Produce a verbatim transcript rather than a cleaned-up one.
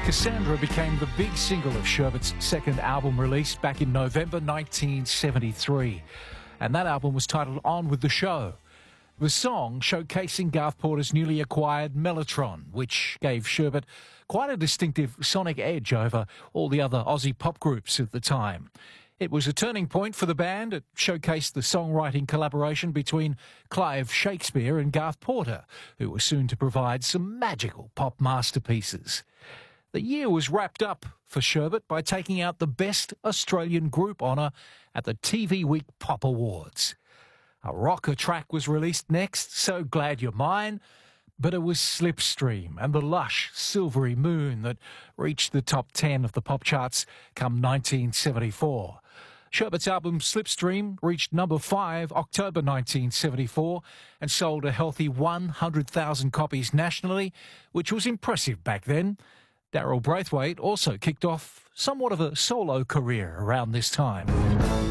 Cassandra became the big single of Sherbert's second album release back in November nineteen seventy-three. And that album was titled On With The Show. The song showcasing Garth Porter's newly acquired Mellotron, which gave Sherbert quite a distinctive sonic edge over all the other Aussie pop groups at the time. It was a turning point for the band. It showcased the songwriting collaboration between Clive Shakespeare and Garth Porter, who were soon to provide some magical pop masterpieces. The year was wrapped up for Sherbert by taking out the Best Australian Group honour at the T V Week Pop Awards. A rocker track was released next, So Glad You're Mine, but it was Slipstream and the lush Silvery Moon that reached the top ten of the pop charts come nineteen seventy-four. Sherbert's album Slipstream reached number five October nineteen seventy-four and sold a healthy one hundred thousand copies nationally, which was impressive back then. Daryl Braithwaite also kicked off somewhat of a solo career around this time.